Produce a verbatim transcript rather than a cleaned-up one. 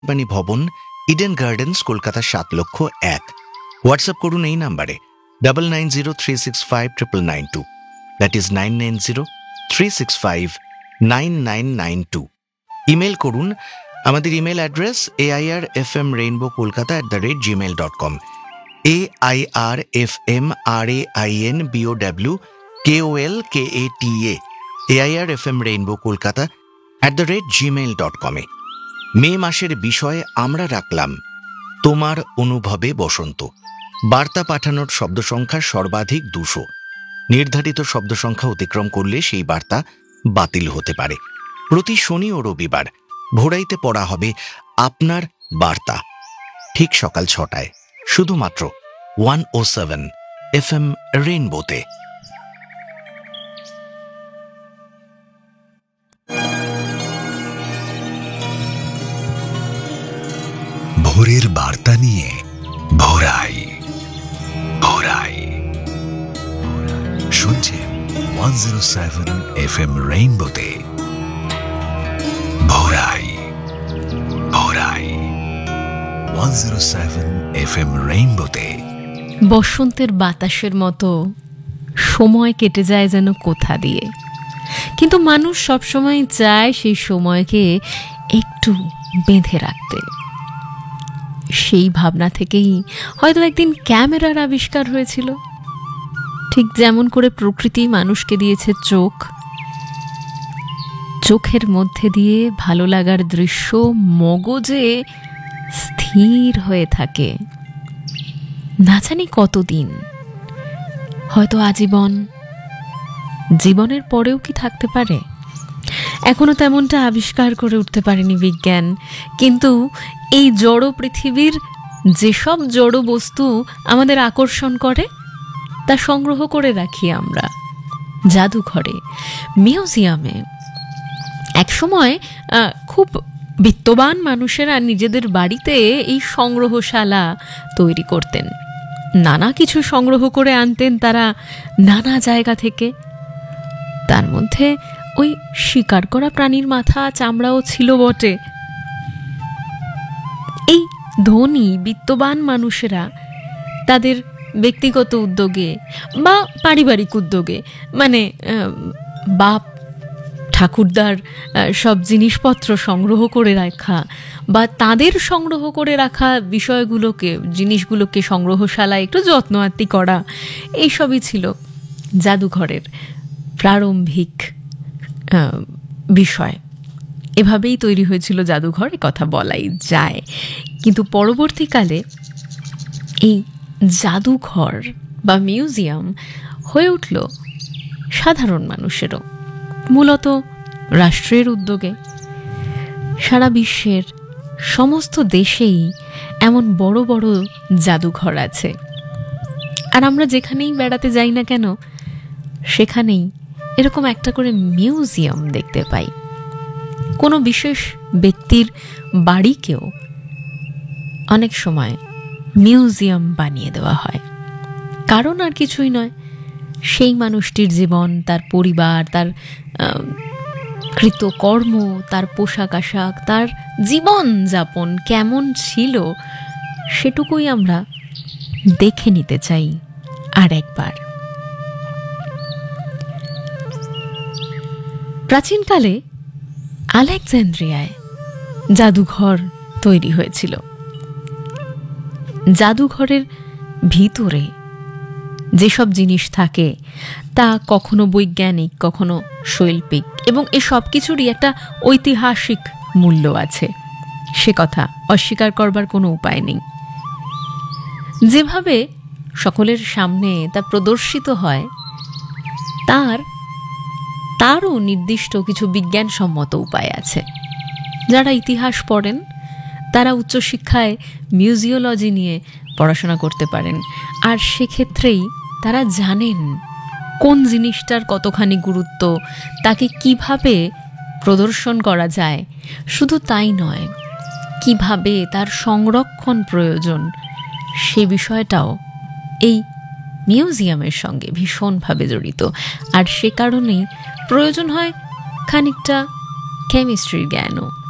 বাণী ভবন, Eden gardens, Kolkata সাত লক্ষ এক। হোয়াটসঅ্যাপ করুন এই নাম্বারে double nine zero three six five triple nine two, that is nine nine zero three six five nine nine nine two. Email করুন, আমাদের email address A I R F M rainbow Kolkata at the rate Gmail dot com. A I R F M R A I N B O W K O L K A T A A I R F M rainbow Kolkata at the rate Gmail dot কমে। মে মাসের বিষয়ে আমরা রাখলাম তোমার অনুভবে বসন্ত। বার্তা পাঠানোর শব্দ সংখ্যা সর্বাধিক দুশো। নির্ধারিত শব্দ সংখ্যা অতিক্রম করলে সেই বার্তা বাতিল হতে পারে। প্রতি শনি ও রবিবার ভোরাইতে পড়া হবে আপনার বার্তা, ঠিক সকাল ছটায়, শুধুমাত্র ওয়ান ও সেভেন এফ এম রেইনবোতে। ভোরের বার্তা নিয়ে ভোরাই ভোরাই শুনছেন one zero seven F M রেইনবোতে। ভোরাই ভোরাই one zero seven F M রেইনবোতে। বসন্তের বাতাসের মতো সময় কেটে যায় যেন কোথা দিয়ে, কিন্তু মানুষ সবসময় চায় সেই সময়কে একটু বেঁধে রাখতে। সেই ভাবনা থেকেই হয়তো একদিন ক্যামেরার আবিষ্কার হয়েছিল। ঠিক যেমন করে প্রকৃতি মানুষকে দিয়েছে চোখ, চোখের মধ্যে দিয়ে ভালো লাগার দৃশ্য মগজে স্থির হয়ে থাকে না জানি কতদিন, হয়তো আজীবন, জীবনের পরেও কি থাকতে পারে? এখনো তেমনটা আবিষ্কার করে উঠতে পারেনি বিজ্ঞান, কিন্তু এই জড় পৃথিবীর যেসব জড় বস্তু আমাদের আকর্ষণ করে তা সংগ্রহ করে রাখি আমরা জাদুঘরে, মিউজিয়ামে। একসময় খুব বিত্তবান মানুষেরা নিজেদের বাড়িতে এই সংগ্রহশালা তৈরি করতেন, নানা কিছু সংগ্রহ করে আনতেন তারা নানা জায়গা থেকে। তার মধ্যে ওই শিকার করা প্রাণীর মাথা চামড়াও ছিল বটে। এই ধনী বিত্তবান মানুষেরা তাদের ব্যক্তিগত উদ্যোগে বা পারিবারিক উদ্যোগে, মানে বাপ ঠাকুরদার সব জিনিসপত্র সংগ্রহ করে রাখা বা তাদের সংগ্রহ করে রাখা বিষয়গুলোকে, জিনিসগুলোকে সংগ্রহশালায় একটু যত্ন আত্তি করা, এইসবই ছিল জাদুঘরের প্রারম্ভিক বিষয়। এভাবেই তৈরি হয়েছিল জাদুঘর, এ কথা বলাই যায়। কিন্তু পরবর্তীকালে এই জাদুঘর বা মিউজিয়াম হয়ে উঠল সাধারণ মানুষেরও, মূলত রাষ্ট্রের উদ্যোগে। সারা বিশ্বের সমস্ত দেশেই এমন বড় বড় জাদুঘর আছে, আর আমরা যেখানেই বেড়াতে যাই না কেন সেখানেই এরকম একটা করে মিউজিয়াম দেখতে পাই। কোনো বিশেষ ব্যক্তির বাড়িকেও অনেক সময় মিউজিয়াম বানিয়ে দেওয়া হয়, কারণ আর কিছুই নয়, সেই মানুষটির জীবন, তার পরিবার, তার কৃতকর্ম, তার পোশাক আশাক, তার জীবন যাপন কেমন ছিল সেটুকুই আমরা দেখে নিতে চাই আর একবার। প্রাচীনকালে আলেকজান্দ্রিয়ায় জাদুঘর তৈরি হয়েছিল। জাদুঘরের ভিতরে যেসব জিনিস থাকে তা কখনো বৈজ্ঞানিক, কখনো শৈল্পিক, এবং এ সব কিছুরই একটা ঐতিহাসিক মূল্য আছে, সে কথা অস্বীকার করবার কোনো উপায় নেই। যেভাবে সকলের সামনে তা প্রদর্শিত হয় তার তারও নির্দিষ্ট কিছু বিজ্ঞানসম্মত উপায় আছে। যারা ইতিহাস পড়েন তারা উচ্চশিক্ষায় মিউজিওলজি নিয়ে পড়াশোনা করতে পারেন, আর সেক্ষেত্রেই তারা জানেন কোন জিনিসটার কতখানি গুরুত্ব, তাকে কিভাবে প্রদর্শন করা যায়। শুধু তাই নয়, কিভাবে তার সংরক্ষণ প্রয়োজন সে বিষয়টাও এই মিউজিয়ামের সঙ্গে ভীষণভাবে জড়িত। আর সে কারণেই প্রয়োজন হয় খানিকটা কেমিস্ট্রির জ্ঞানও।